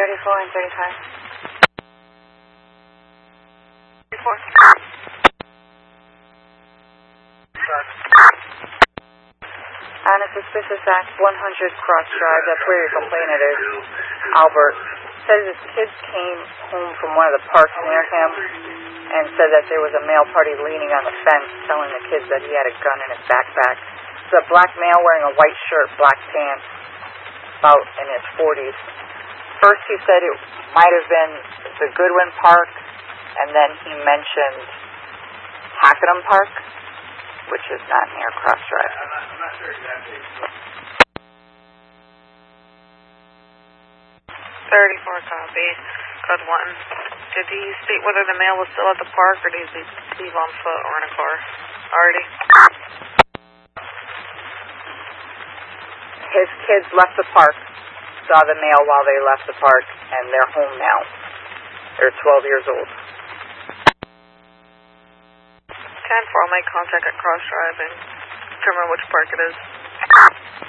34 and 35. 34. On a suspicious act, 100 Cross Drive, that's where your complainant is, Albert, says his kids came home from one of the parks near him and said that there was a male party leaning on the fence telling the kids that he had a gun in his backpack. It's a black male wearing a white shirt, black pants, about in his 40s. First he said it might have been the Goodwin Park, and then he mentioned Hackenham Park, which is not near Cross Drive. I'm not sure exactly. 34 copy. Code 1. Did he state whether the male was still at the park, or did he leave on foot or in a car? Already? His kids left the park, saw the male while they left the park, and they're home now. They're 12 years old. 10-4, I'll make contact at Cross Drive and determine which park it is.